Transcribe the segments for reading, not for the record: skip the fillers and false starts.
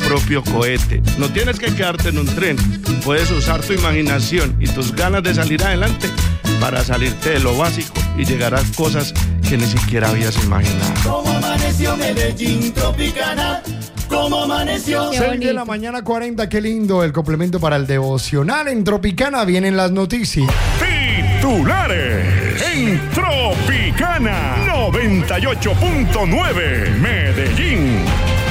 propio cohete. No tienes que quedarte en un tren. Puedes usar tu imaginación y tus ganas de salir adelante para salirte de lo básico y llegar a cosas que ni siquiera habías imaginado. ¿Cómo amaneció Medellín Tropicana? ¿Cómo amaneció? 6 de la mañana 40, qué lindo el complemento para el devocional. En Tropicana vienen las noticias. Titulares en Tropicana 98.9 Medellín.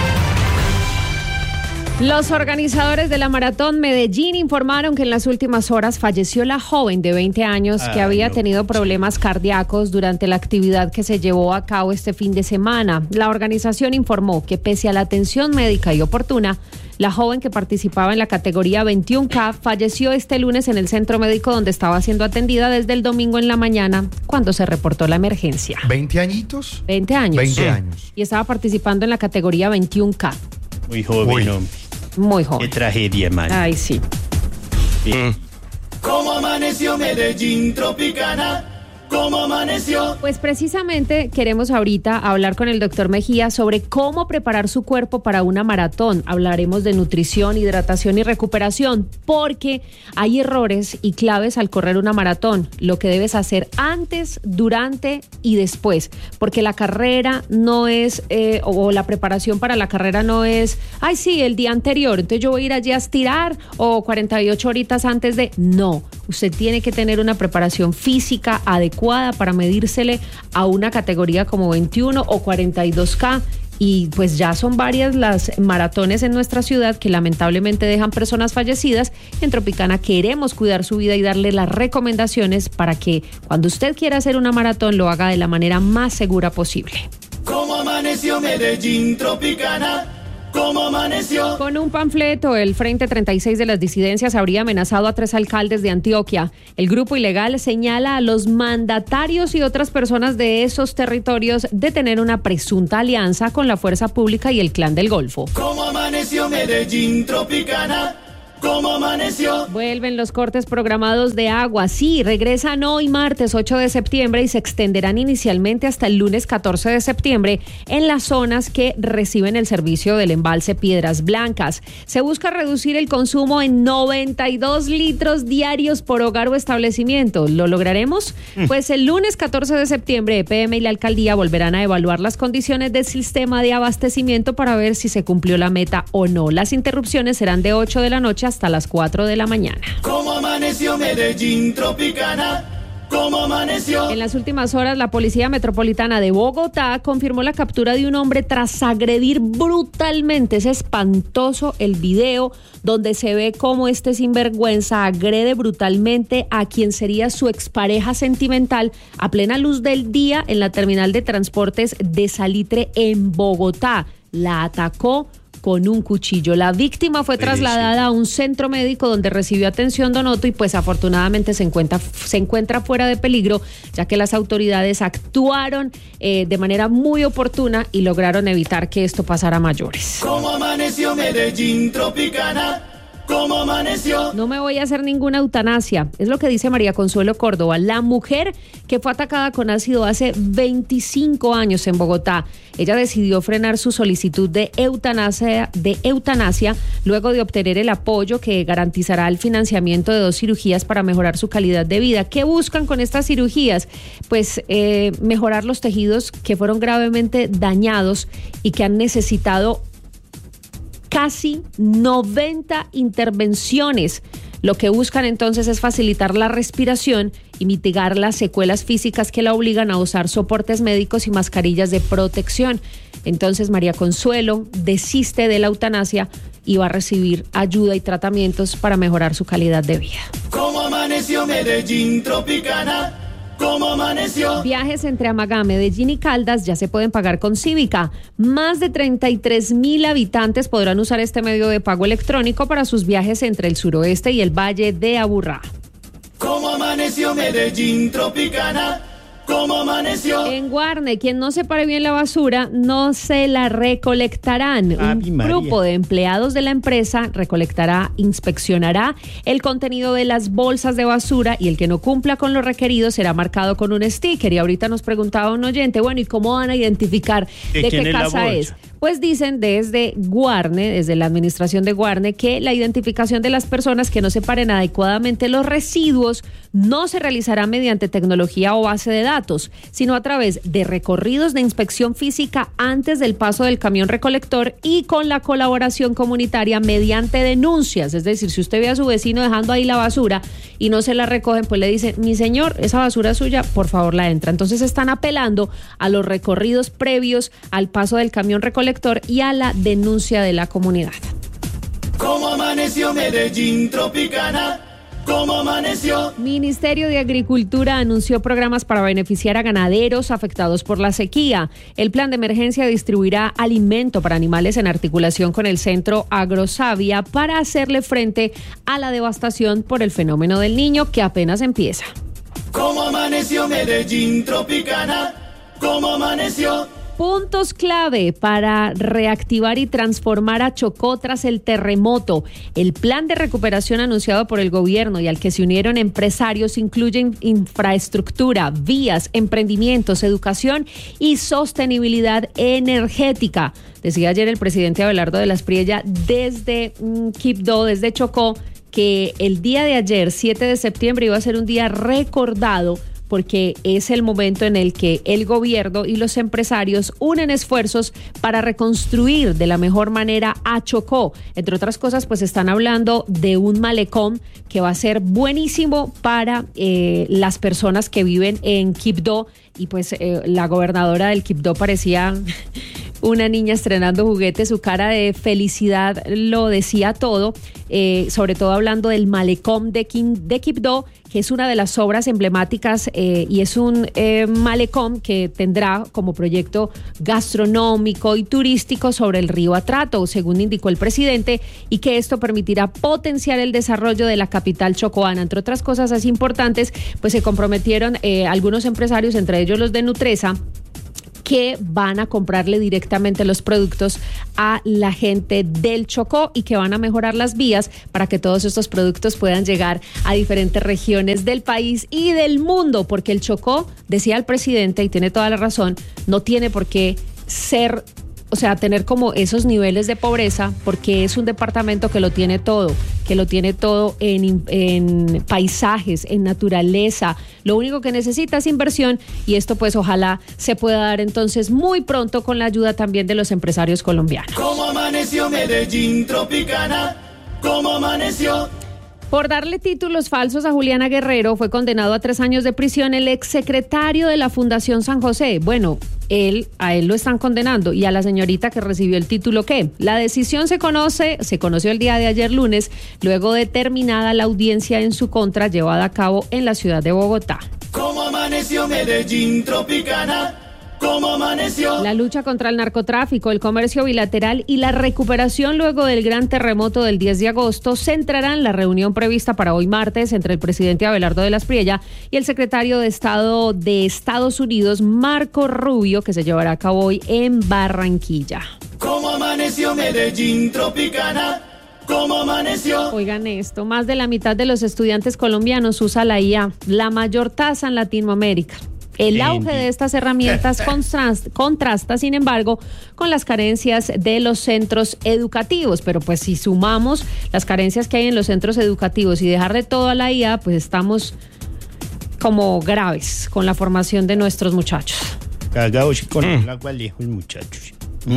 Los organizadores de la Maratón Medellín informaron que en las últimas horas falleció la joven de 20 años que había tenido problemas cardíacos durante la actividad que se llevó a cabo este fin de semana. La organización informó que pese a la atención médica y oportuna, la joven que participaba en la categoría 21K falleció este lunes en el centro médico donde estaba siendo atendida desde el domingo en la mañana cuando se reportó la emergencia. ¿20 añitos? 20 años. 20 años. Y estaba participando en la categoría 21K. Muy joven, hombre. Muy joven. Qué tragedia, man. Ay, sí. Bien. ¿Cómo amaneció Medellín Tropicana? ¿Cómo amaneció? Pues precisamente queremos ahorita hablar con el doctor Mejía sobre cómo preparar su cuerpo para una maratón. Hablaremos de nutrición, hidratación y recuperación, porque hay errores y claves al correr una maratón. Lo que debes hacer antes, durante y después, porque la carrera no es, o la preparación para la carrera no es, ay sí, el día anterior, entonces yo voy a ir allí a estirar o 48 horitas antes de... No, usted tiene que tener una preparación física adecuada para medírsele a una categoría como 21 o 42K. Y pues ya son varias las maratones en nuestra ciudad que lamentablemente dejan personas fallecidas. En Tropicana queremos cuidar su vida y darle las recomendaciones para que cuando usted quiera hacer una maratón lo haga de la manera más segura posible. ¿Cómo amaneció Medellín Tropicana? ¿Cómo amaneció? Con un panfleto, el Frente 36 de las Disidencias habría amenazado a 3 alcaldes de Antioquia. El grupo ilegal señala a los mandatarios y otras personas de esos territorios de tener una presunta alianza con la fuerza pública y el Clan del Golfo. ¿Cómo amaneció Medellín Tropicana? ¿Cómo amaneció? Vuelven los cortes programados de agua. Sí, regresan hoy martes 8 de septiembre y se extenderán inicialmente hasta el lunes 14 de septiembre en las zonas que reciben el servicio del embalse Piedras Blancas. Se busca reducir el consumo en 92 litros diarios por hogar o establecimiento. ¿Lo lograremos? Pues el lunes 14 de septiembre EPM y la alcaldía volverán a evaluar las condiciones del sistema de abastecimiento para ver si se cumplió la meta o no. Las interrupciones serán de 8 de la noche hasta las 4 de la mañana. ¿Cómo amaneció Medellín Tropicana? ¿Cómo amaneció? En las últimas horas, la Policía Metropolitana de Bogotá confirmó la captura de un hombre tras agredir brutalmente. Es espantoso el video donde se ve cómo este sinvergüenza agrede brutalmente a quien sería su expareja sentimental a plena luz del día en la terminal de transportes de Salitre en Bogotá. La atacó con un cuchillo. La víctima fue trasladada a un centro médico donde recibió atención Donoto y pues afortunadamente se encuentra fuera de peligro, ya que las autoridades actuaron de manera muy oportuna y lograron evitar que esto pasara a mayores. ¿Cómo amaneció Medellín Tropicana? ¿Cómo amaneció? No me voy a hacer ninguna eutanasia, es lo que dice María Consuelo Córdoba, la mujer que fue atacada con ácido hace 25 años en Bogotá. Ella decidió frenar su solicitud de eutanasia luego de obtener el apoyo que garantizará el financiamiento de 2 cirugías para mejorar su calidad de vida. ¿Qué buscan con estas cirugías? Pues mejorar los tejidos que fueron gravemente dañados y que han necesitado casi 90 intervenciones. Lo que buscan entonces es facilitar la respiración y mitigar las secuelas físicas que la obligan a usar soportes médicos y mascarillas de protección. Entonces María Consuelo desiste de la eutanasia y va a recibir ayuda y tratamientos para mejorar su calidad de vida. ¿Cómo amaneció Medellín Tropicana? ¿Cómo amaneció? Viajes entre Amagá, Medellín y Caldas ya se pueden pagar con Cívica. Más de 33,000 habitantes podrán usar este medio de pago electrónico para sus viajes entre el suroeste y el Valle de Aburrá. ¿Cómo amaneció Medellín Tropicana? ¿Cómo amaneció? En Guarne, quien no separe bien la basura, no se la recolectarán. Un grupo de empleados de la empresa recolectará, inspeccionará el contenido de las bolsas de basura y el que no cumpla con lo requerido será marcado con un sticker. Y ahorita nos preguntaba un oyente, bueno, ¿y cómo van a identificar de qué casa es? Pues dicen desde Guarne, desde la administración de Guarne, que la identificación de las personas que no separen adecuadamente los residuos no se realizará mediante tecnología o base de datos, sino a través de recorridos de inspección física antes del paso del camión recolector y con la colaboración comunitaria mediante denuncias. Es decir, si usted ve a su vecino dejando ahí la basura y no se la recogen, pues le dicen, mi señor, esa basura es suya, por favor la entra. Entonces están apelando a los recorridos previos al paso del camión recolector y a la denuncia de la comunidad. ¿Cómo amaneció Medellín Tropicana? ¿Cómo amaneció? Ministerio de Agricultura anunció programas para beneficiar a ganaderos afectados por la sequía. El plan de emergencia distribuirá alimento para animales en articulación con el Centro Agrosavia para hacerle frente a la devastación por el fenómeno del Niño que apenas empieza. ¿Cómo amaneció Medellín Tropicana? ¿Cómo amaneció? Puntos clave para reactivar y transformar a Chocó tras el terremoto. El plan de recuperación anunciado por el gobierno y al que se unieron empresarios incluye infraestructura, vías, emprendimientos, educación y sostenibilidad energética. Decía ayer el presidente Abelardo de la Espriella desde Quibdó, desde Chocó, que el día de ayer, 7 de septiembre, iba a ser un día recordado porque es el momento en el que el gobierno y los empresarios unen esfuerzos para reconstruir de la mejor manera a Chocó. Entre otras cosas, pues están hablando de un malecón que va a ser buenísimo para las personas que viven en Quibdó, y pues la gobernadora del Quibdó parecía una niña estrenando juguetes, su cara de felicidad lo decía todo, sobre todo hablando del malecón de Quibdó, que es una de las obras emblemáticas y es un malecón que tendrá como proyecto gastronómico y turístico sobre el río Atrato, según indicó el presidente, y que esto permitirá potenciar el desarrollo de la capital chocoana. Entre otras cosas así importantes, pues se comprometieron algunos empresarios, entre ellos los de Nutresa, que van a comprarle directamente los productos a la gente del Chocó y que van a mejorar las vías para que todos estos productos puedan llegar a diferentes regiones del país y del mundo, porque el Chocó, decía el presidente, y tiene toda la razón, no tiene por qué ser, o sea, tener como esos niveles de pobreza, porque es un departamento que lo tiene todo en paisajes, en naturaleza. Lo único que necesita es inversión, y esto pues ojalá se pueda dar entonces muy pronto con la ayuda también de los empresarios colombianos. ¿Cómo amaneció Medellín Tropicana? ¿Cómo amaneció? Por darle títulos falsos a Juliana Guerrero fue condenado a 3 años de prisión el exsecretario de la Fundación San José. Bueno, a él lo están condenando, y a la señorita que recibió el título, ¿qué? La decisión se conoció el día de ayer lunes, luego de terminada la audiencia en su contra llevada a cabo en la ciudad de Bogotá. ¿Cómo amaneció Medellín Tropicana? ¿Cómo amaneció? La lucha contra el narcotráfico, el comercio bilateral y la recuperación luego del gran terremoto del 10 de agosto centrarán la reunión prevista para hoy martes entre el presidente Abelardo de la Espriella y el secretario de Estado de Estados Unidos, Marco Rubio, que se llevará a cabo hoy en Barranquilla. ¿Cómo amaneció Medellín Tropicana? ¿Cómo amaneció? Oigan esto, más de la mitad de los estudiantes colombianos usa la IA, la mayor tasa en Latinoamérica. El auge de estas herramientas contrasta, sin embargo, con las carencias de los centros educativos. Pero pues si sumamos las carencias que hay en los centros educativos y dejar de todo a la IA, pues estamos como graves con la formación de nuestros muchachos. Cagados con el agua lejos, muchachos.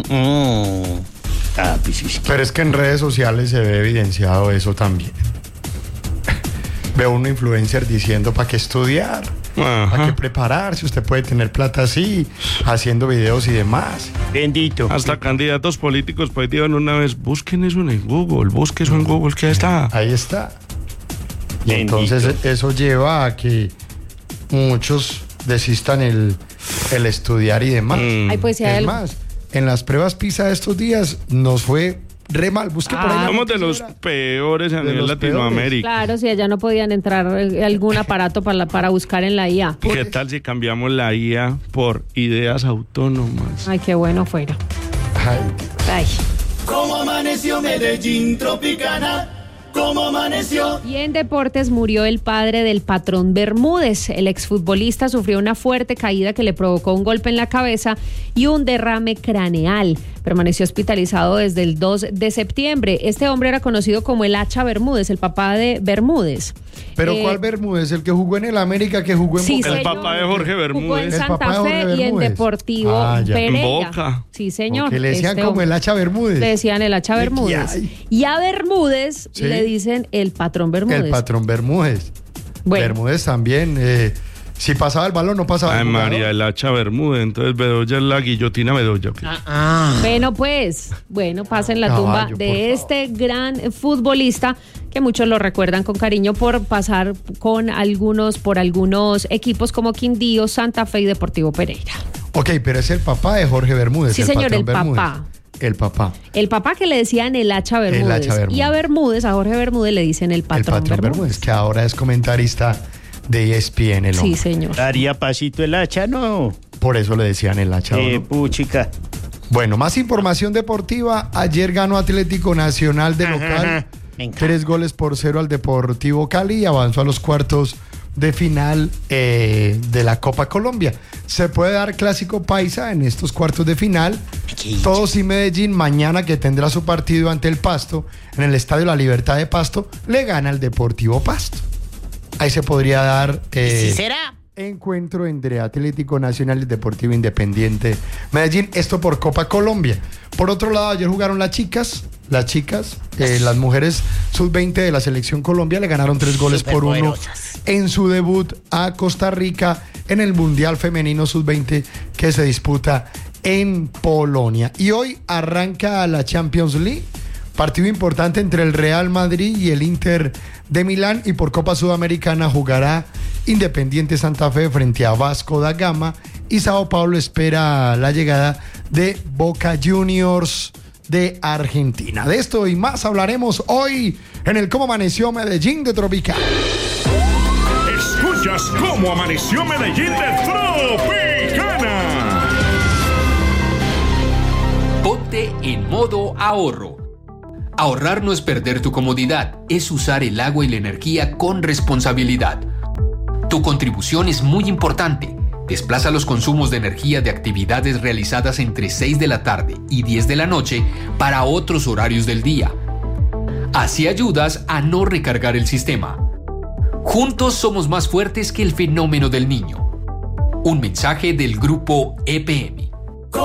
Pero es que en redes sociales se ve evidenciado eso también. Veo un influencer diciendo para qué estudiar, para qué prepararse, usted puede tener plata así, haciendo videos y demás. Bendito. Hasta candidatos políticos pues dijeron una vez, busquen eso en Google, busquen eso en Google, que está. Ahí está. Y Bendito. entonces eso lleva a que muchos desistan el estudiar y demás. Ay, pues, si hay Es algo- más, en las pruebas PISA de estos días nos fue re mal. Busque por ahí. la Somos de los noticia. peores a De nivel los Latinoamérica. Claro, si allá no podían entrar algún aparato para buscar en la IA. ¿Qué tal si cambiamos la IA por ideas autónomas? Ay, qué bueno fuera. Ay, Ay. ¿Cómo amaneció Medellín Tropicana? ¿Cómo amaneció? Y en deportes murió el padre del Patrón Bermúdez. El exfutbolista sufrió una fuerte caída que le provocó un golpe en la cabeza y un derrame craneal. Permaneció hospitalizado desde el 2 de septiembre. Este hombre era conocido como el Hacha Bermúdez, el papá de Bermúdez. ¿Pero cuál Bermúdez? ¿El que jugó en el América, que jugó en Sí, Boca? El señor. papá de Jorge Bermúdez. Jugó en El papá de Santa Jorge Fe y en Bermúdez. Deportivo Ya. Pereira. En Boca. Sí, señor. Que le decían Este como el Hacha Bermúdez. Le decían el Hacha Bermúdez. Ay. Y a Bermúdez Sí. le dicen el patrón Bermúdez. El patrón Bermúdez. Bueno. Bermúdez también. Si pasaba el balón, no pasaba Ay, el jugador. María, el Hacha Bermúdez. Entonces Bedoya es la guillotina Bedoya. ¿Ok? Bueno, pues, pasen la Caballo, tumba por de este gran futbolista que muchos lo recuerdan con cariño por pasar por algunos equipos como Quindío, Santa Fe y Deportivo Pereira. Ok, pero es el papá de Jorge Bermúdez. Sí, señor, patrón el Bermúdez. papá. El papá. El papá que le decían el Hacha Bermúdez. El Hacha Bermúdez. Y a Bermúdez, a Jorge Bermúdez, le dicen el patrón, Bermúdez, que ahora es comentarista de ESPN. El Sí, hombre. señor. Daría pasito el hacha, ¿no? Por eso le decían el Hacha. ¿no? Puchica. Bueno, más información deportiva. Ayer ganó Atlético Nacional de local. Me encanta. 3-0 al Deportivo Cali y avanzó a los cuartos de final de la Copa Colombia. Se puede dar clásico paisa en estos cuartos de final. Todos y Medellín, mañana que tendrá su partido ante el Pasto, en el Estadio La Libertad de Pasto, le gana al Deportivo Pasto. Ahí se podría dar ¿Sí será? encuentro entre Atlético Nacional y Deportivo Independiente Medellín, esto por Copa Colombia. Por otro lado, ayer jugaron las chicas, las mujeres sub-20 de la selección Colombia, le ganaron 3-1 Superpoderosas. en su debut a Costa Rica en el Mundial Femenino sub-20 que se disputa en Polonia. Y hoy arranca la Champions League, partido importante entre el Real Madrid y el Inter de Milán, y por Copa Sudamericana jugará Independiente Santa Fe frente a Vasco da Gama, y Sao Paulo espera la llegada de Boca Juniors de Argentina. De esto y más hablaremos hoy en el Cómo Amaneció Medellín de Tropical. Escuchas cómo amaneció Medellín de Tropicana. Ponte en modo ahorro. Ahorrar no es perder tu comodidad, es usar el agua y la energía con responsabilidad. Tu contribución es muy importante. Desplaza los consumos de energía de actividades realizadas entre 6 de la tarde y 10 de la noche para otros horarios del día. Así ayudas a no recargar el sistema. Juntos somos más fuertes que el fenómeno del niño. Un mensaje del grupo EPM.